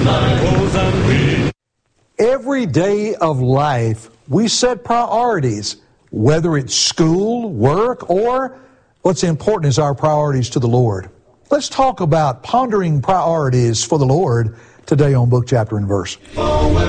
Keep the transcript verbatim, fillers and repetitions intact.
Every day of life, we set priorities, whether it's school, work, or what's important is our priorities to the Lord. Let's talk about pondering priorities for the Lord today on Book, Chapter, and Verse.